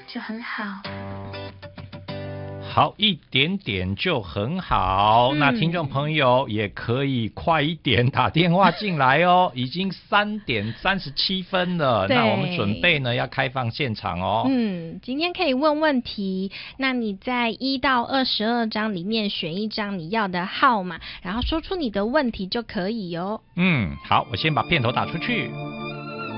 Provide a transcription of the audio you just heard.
就很好。 好，一点点就很好。那听众朋友也可以快一点打电话进来哦，已经3点37分了。那我们准备呢要开放现场哦。 今天可以问问题，那你在1到22张里面选一张你要的号码，然后说出你的问题就可以哦。 好，我先把片头打出去。